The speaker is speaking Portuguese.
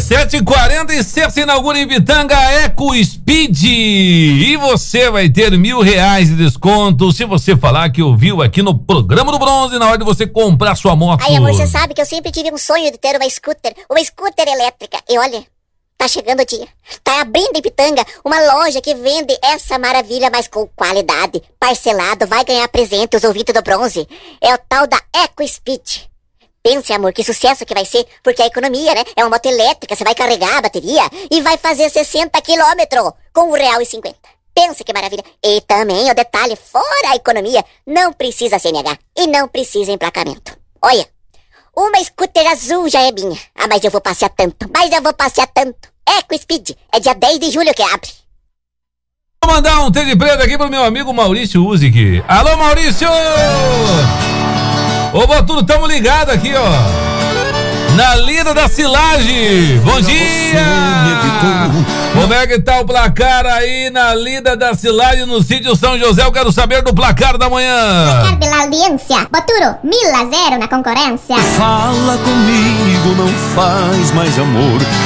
7h46 se inaugura em Pitanga Eco Speed e você vai ter R$1.000 de desconto se você falar que ouviu aqui no programa do Bronze na hora de você comprar sua moto. Ai, amor, você sabe que eu sempre tive um sonho de ter uma scooter elétrica. E olha, tá chegando o dia. Tá abrindo em Pitanga uma loja que vende essa maravilha, mas com qualidade. Parcelado, vai ganhar presente os ouvintes do Bronze. É o tal da Eco Speed. Pense, amor, que sucesso que vai ser, porque a economia, né? É uma moto elétrica, você vai carregar a bateria e vai fazer 60 quilômetros com R$1,50. Pense que maravilha. E também, o detalhe, fora a economia, não precisa CNH e não precisa emplacamento. Olha, uma scooter azul já é minha. Ah, mas eu vou passear tanto, Eco Speed, é dia 10 de julho que abre. Vou mandar um tênis preto aqui pro meu amigo Maurício Uzik. Alô, Maurício! Ô, Boturo, tamo ligado aqui, ó. Na Lida da Silagem. Bom dia! Como é que tá o placar aí na Lida da Silagem, no sítio São José? Eu quero saber do placar da manhã. Placar de la audiência. Boturo, 1.000-0 na concorrência. Fala comigo, não faz mais amor.